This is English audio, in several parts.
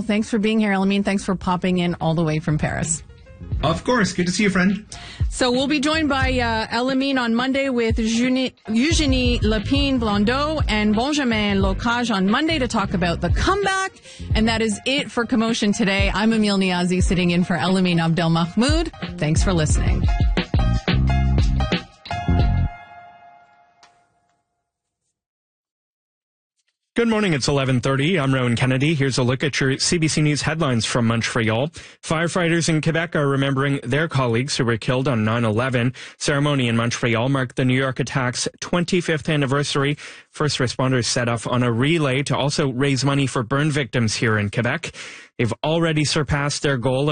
Thanks for being here, Elamine. Thanks for popping in all the way from Paris. Of course. Good to see you, friend. So we'll be joined by Elamine on Monday with Eugénie Lepine-Blondeau and Benjamin Locage on Monday to talk about the comeback. And that is it for Commotion today. I'm Emil Niazi sitting in for Elamine Abdelmahmoud. Thanks for listening. Good morning, it's 11:30. I'm Rowan Kennedy. Here's a look at your CBC News headlines from Montreal. Firefighters in Quebec are remembering their colleagues who were killed on 9/11. Ceremony in Montreal marked the New York attacks' 25th anniversary. First responders set off on a relay to also raise money for burn victims here in Quebec. They've already surpassed their goal of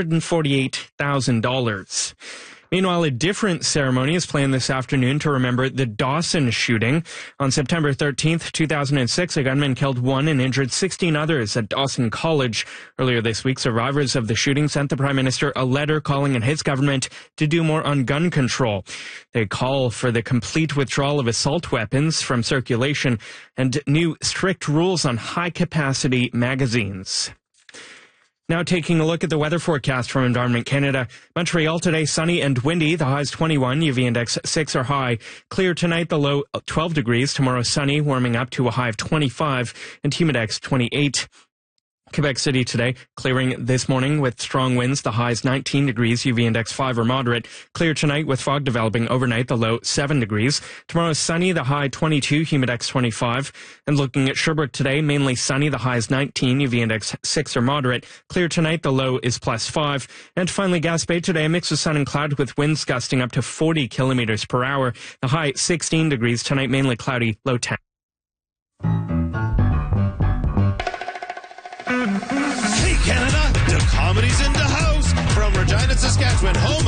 $148,000. Meanwhile, a different ceremony is planned this afternoon to remember the Dawson shooting. On September 13th, 2006, a gunman killed 1 and injured 16 others at Dawson College. Earlier this week, survivors of the shooting sent the Prime Minister a letter calling on his government to do more on gun control. They call for the complete withdrawal of assault weapons from circulation and new strict rules on high-capacity magazines. Now taking a look at the weather forecast from Environment Canada. Montreal today, sunny and windy. The high is 21, UV index 6 or high. Clear tonight, the low 12 degrees. Tomorrow sunny, warming up to a high of 25 and humidex 28. Quebec City today, clearing this morning with strong winds. The high is 19 degrees, UV index 5 or moderate. Clear tonight with fog developing overnight, the low 7 degrees. Tomorrow sunny, the high 22, humidex 25. And looking at Sherbrooke today, mainly sunny, the high is 19, UV index 6 or moderate. Clear tonight, the low is +5. And finally, Gaspé today, a mix of sun and cloud with winds gusting up to 40 kilometers per hour. The high 16 degrees, tonight mainly cloudy, low 10. Hey Canada, the comedy's in the house from Regina, Saskatchewan, home